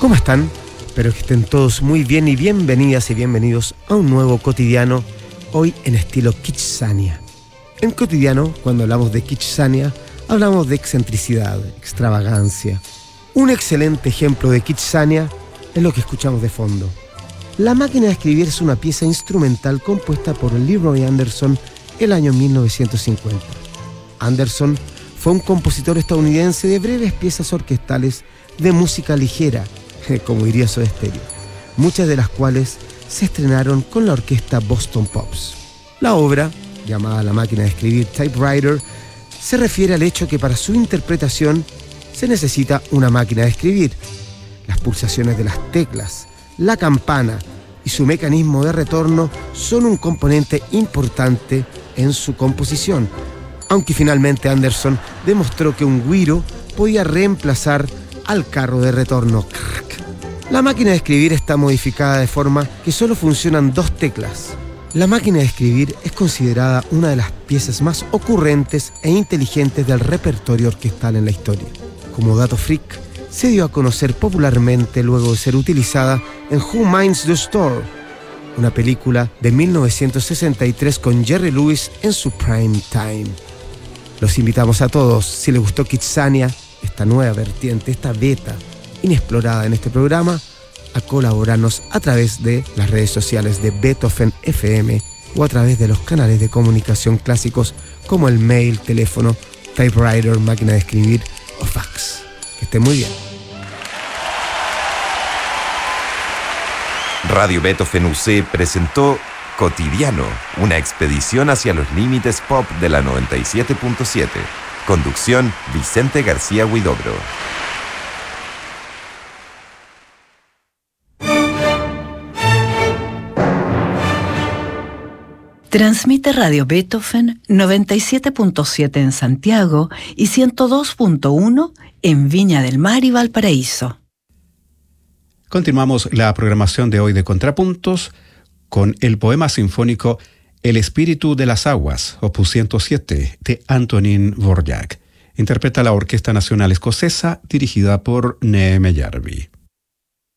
¿Cómo están? Espero que estén todos muy bien y bienvenidas y bienvenidos a un nuevo cotidiano, hoy en estilo Kitsania. En cotidiano, cuando hablamos de Kitsania, hablamos de excentricidad, extravagancia. Un excelente ejemplo de Kitsania es lo que escuchamos de fondo. La máquina de escribir es una pieza instrumental compuesta por Leroy Anderson el año 1950. Anderson fue un compositor estadounidense de breves piezas orquestales de música ligera, como diría Soda Stereo, muchas de las cuales se estrenaron con la orquesta Boston Pops. La obra, llamada La máquina de escribir Typewriter, se refiere al hecho que para su interpretación se necesita una máquina de escribir. Las pulsaciones de las teclas, la campana y su mecanismo de retorno son un componente importante en su composición, aunque finalmente Anderson demostró que un güiro podía reemplazar al carro de retorno. La máquina de escribir está modificada de forma que solo funcionan dos teclas. La máquina de escribir es considerada una de las piezas más ocurrentes e inteligentes del repertorio orquestal en la historia. Como dato freak, se dio a conocer popularmente luego de ser utilizada en Who Minds the Store, una película de 1963 con Jerry Lewis en su prime time. Los invitamos a todos, si les gustó Kitsania, esta nueva vertiente, esta beta inexplorada en este programa, a colaborarnos a través de las redes sociales de Beethoven FM o a través de los canales de comunicación clásicos como el mail, teléfono, typewriter, máquina de escribir o fax. Que estén muy bien. Radio Beethoven UC presentó Cotidiano, una expedición hacia los límites pop de la 97.7. Conducción, Vicente García Huidobro. Transmite Radio Beethoven 97.7 en Santiago y 102.1 en Viña del Mar y Valparaíso. Continuamos la programación de hoy de Contrapuntos con el poema sinfónico El espíritu de las aguas, opus 107, de Antonín Dvořák. Interpreta la Orquesta Nacional Escocesa, dirigida por Neeme Järvi.